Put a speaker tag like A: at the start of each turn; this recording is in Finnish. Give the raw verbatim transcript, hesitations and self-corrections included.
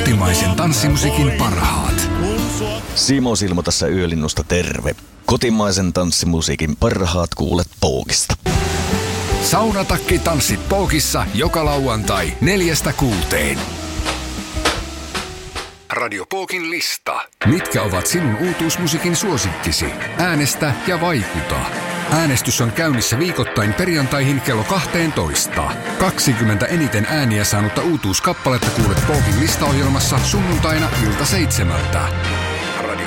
A: Kotimaisen tanssimusiikin parhaat.
B: Simo Silmo tässä Yölinnusta, terve. Kotimaisen tanssimusiikin parhaat kuulet Pookista.
A: Saunatakki tanssit Pookissa joka lauantai neljästä kuuteen. Radio Pookin lista. Mitkä ovat sinun uutuusmusiikin suosikkisi? Äänestä ja vaikuta. Äänestys on käynnissä viikoittain perjantaihin kello kaksitoista. kaksikymmentä eniten ääniä saanutta uutuuskappaletta kuulet Pookin listaohjelmassa sunnuntaina ilta seitsemältä.